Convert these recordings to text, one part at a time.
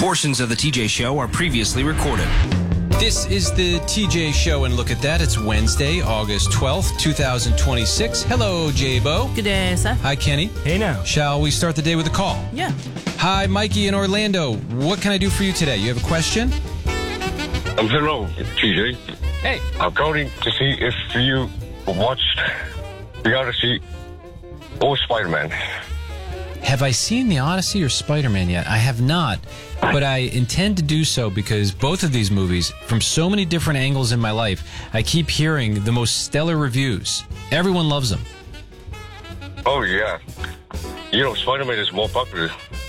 Portions of the TJ Show are previously recorded. This is the TJ Show, and look at that. It's Wednesday, August 12th, 2026. Hello, J-Bo. Good day, Seth. Hi, Kenny. Hey, now. Shall we start the day with a call? Yeah. Hi, Mikey in Orlando. What can I do for you today? You have a question? Hello, TJ. Hey. I'm calling to see if you watched The Odyssey or Spider-Man. Have I seen The Odyssey or Spider-Man yet? I have not, but I intend to do so because both of these movies, from so many different angles in my life, I keep hearing the most stellar reviews. Everyone loves them. Oh, yeah. You know, Spider-Man is more popular.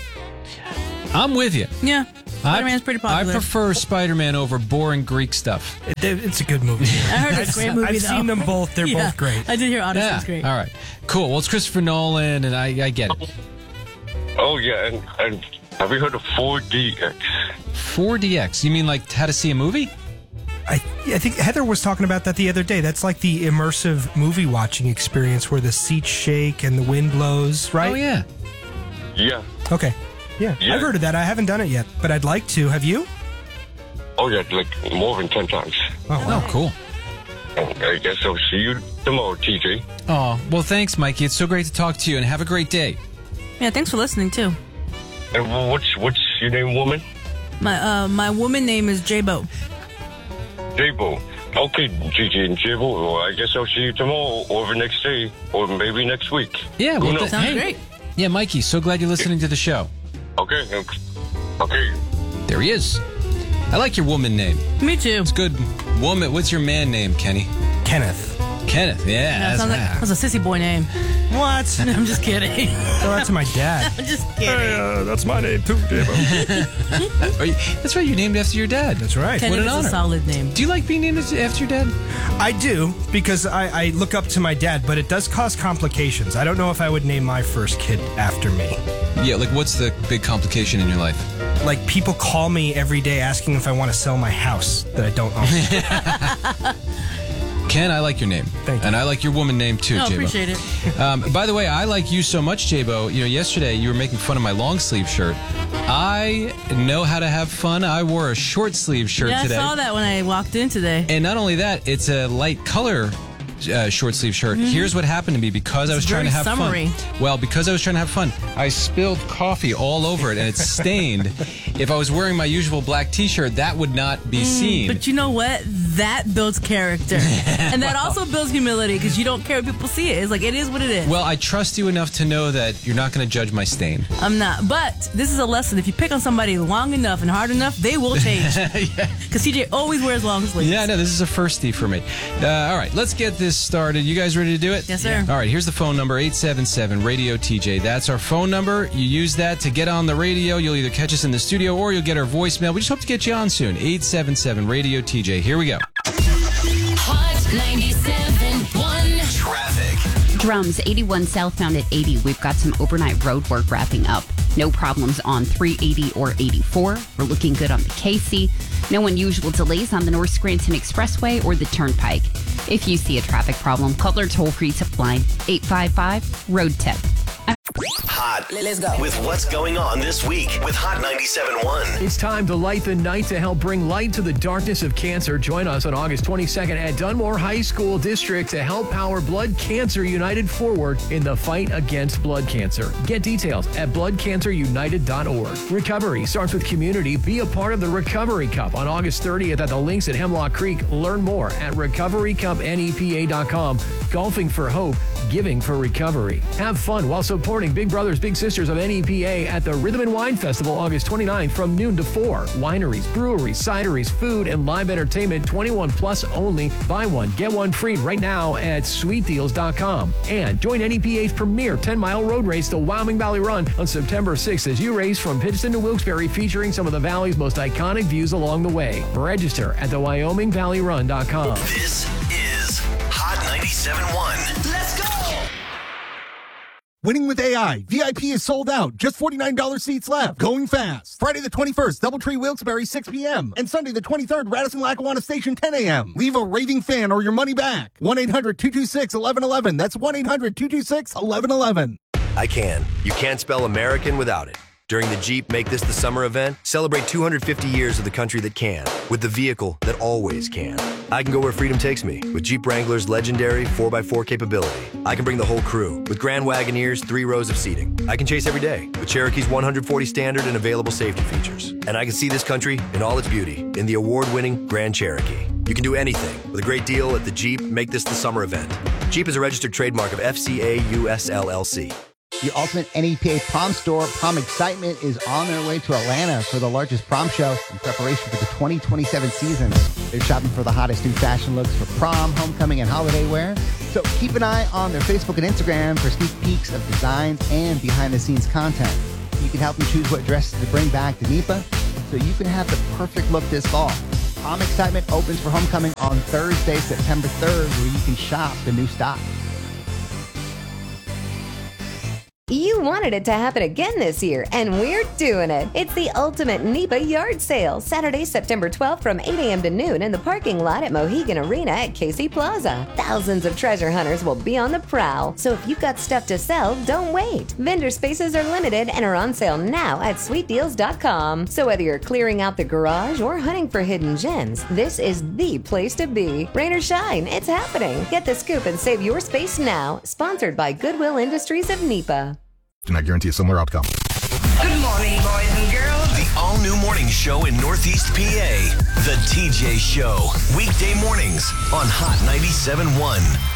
I'm with you. Yeah. Spider-Man's pretty popular. I prefer Spider-Man over boring Greek stuff. It's a good movie. I heard it's a great movie, I've seen them both. They're both great. I did hear Odyssey's great. All right. Cool. Well, it's Christopher Nolan, and I get it. Oh, yeah, and have you heard of 4DX? 4DX? You mean like how to see a movie? I think Heather was talking about that the other day. That's like the immersive movie watching experience where the seats shake and the wind blows, right? Oh, yeah. Yeah. Okay. Yeah. Yeah. I've heard of that. I haven't done it yet, but I'd like to. Have you? Oh, yeah, like more than 10 times. Oh, cool. I guess I'll see you tomorrow, TJ. Oh, well, thanks, Mikey. It's so great to talk to you, and have a great day. Yeah, thanks for listening, too. And what's your name, woman? My woman name is J-Bo. J-Bo. Okay, TJ and J-Bo. Well, I guess I'll see you tomorrow or the next day or maybe next week. Yeah, Who well, knows? Sounds great. Yeah, Mikey, so glad you're listening to the show. Okay. Okay. There he is. I like your woman name. Me too. It's good. Woman, what's your man name, Kenny? Kenneth. Kenneth, yeah. Sounds like that's a sissy boy name. What? I'm just kidding. Throw that to my dad. I'm just kidding. That's my name too, J-Bo. That's right, you're named after your dad. That's right. Kenneth What an is honor. a solid name. Do you like being named after your dad? I do, because I look up to my dad, but it does cause complications. I don't know if I would name my first kid after me. Yeah, like what's the big complication in your life? Like, people call me every day asking if I want to sell my house that I don't own. Ken, I like your name. Thank you. And I like your woman name too, Oh, J-Bo. appreciate it. By the way, I like you so much, J-Bo. You know, yesterday you were making fun of my long sleeve shirt. I know how to have fun. I wore a short sleeve shirt Yeah, today. I saw that when I walked in today. And not only that, it's a light color short sleeve shirt. Here's what happened to me because I was trying to have summery. fun. Well, because I was trying to have fun, I spilled coffee all over it and it's stained. If I was wearing my usual black t-shirt, that would not be seen. But you know what? That builds character. And that also builds humility because you don't care what people see it. It's like, it is what it is. Well, I trust you enough to know that you're not going to judge my stain. I'm not. But this is a lesson. If you pick on somebody long enough and hard enough, they will change. Because CJ always wears long sleeves. Yeah, no, this is a firstie for me. All right, let's get this started. You guys ready to do it? Yes, sir. All right, here's the phone number, 877-RADIO-TJ. That's our phone number. You use that to get on the radio. You'll either catch us in the studio or you'll get our voicemail. We just hope to get you on soon. 877-RADIO-TJ. Here we go. Hot 97.1 Traffic. Drums 81 southbound at 80. We've got some overnight road work wrapping up. No problems on 380 or 84. We're looking good on the KC. No unusual delays on the North Scranton Expressway or the Turnpike. If you see a traffic problem, call our toll-free tip line, 855-ROAD-TIP. Hot. Let's go. With what's going on this week with Hot 97.1. It's time to light the night to help bring light to the darkness of cancer. Join us on August 22nd at Dunmore High School District to help power Blood Cancer United forward in the fight against blood cancer. Get details at bloodcancerunited.org. Recovery starts with community. Be a part of the Recovery Cup on August 30th at the Links at Hemlock Creek. Learn more at recoverycupnepa.com. Golfing for hope, giving for recovery. Have fun while supporting Big Brothers Big Sisters of NEPA at the Rhythm and Wine Festival August 29th from noon to 4. Wineries, breweries, cideries, food, and live entertainment 21 plus only. Buy one, get one free right now at sweetdeals.com. And join NEPA's premier 10-mile road race, the Wyoming Valley Run, on September 6th as you race from Pittston to Wilkes-Barre, featuring some of the Valley's most iconic views along the way. Register at thewyomingvalleyrun.com. This is Hot 97.1. Let's go. Winning with AI. VIP is sold out. Just $49 seats left. Going fast. Friday the 21st, Doubletree Wilkes-Barre, 6 p.m. And Sunday the 23rd, Radisson-Lackawanna Station, 10 a.m. Leave a raving fan or your money back. 1-800-226-1111. That's 1-800-226-1111. I can. You can't spell American without it. During the Jeep Make This the Summer event, celebrate 250 years of the country that can, with the vehicle that always can. I can go where freedom takes me, with Jeep Wrangler's legendary 4x4 capability. I can bring the whole crew, with Grand Wagoneer's 3 rows of seating. I can chase every day, with Cherokee's 140 standard and available safety features. And I can see this country in all its beauty, in the award-winning Grand Cherokee. You can do anything with a great deal at the Jeep Make This the Summer event. Jeep is a registered trademark of FCA US LLC. The Ultimate NEPA Prom Store Prom Excitement is on their way to Atlanta for the largest prom show in preparation for the 2027 season. They're shopping for the hottest new fashion looks for prom, homecoming, and holiday wear. So keep an eye on their Facebook and Instagram for sneak peeks of designs and behind-the-scenes content. You can help them choose what dresses to bring back to NEPA so you can have the perfect look this fall. Prom Excitement opens for homecoming on Thursday, September 3rd, where you can shop the new stock. You wanted it to happen again this year, and we're doing it. It's the Ultimate NEPA Yard Sale, Saturday, September 12th from 8 a.m. to noon in the parking lot at Mohegan Arena at Casey Plaza. Thousands of treasure hunters will be on the prowl, so if you've got stuff to sell, don't wait. Vendor spaces are limited and are on sale now at sweetdeals.com. So whether you're clearing out the garage or hunting for hidden gems, this is the place to be. Rain or shine, it's happening. Get the scoop and save your space now. Sponsored by Goodwill Industries of NEPA. Do not guarantee a similar outcome. Good morning, boys and girls. The all-new morning show in Northeast PA. The TJ Show. Weekday mornings on Hot 97.1.